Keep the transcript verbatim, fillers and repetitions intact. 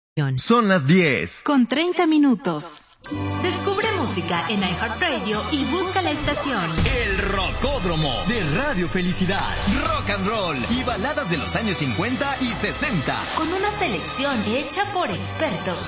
Son las diez. Con treinta minutos. Descubre música en iHeartRadio y busca la estación El Rocódromo de Radio Felicidad. Rock and roll y baladas de los años cincuenta y sesenta. con una selección hecha por expertos.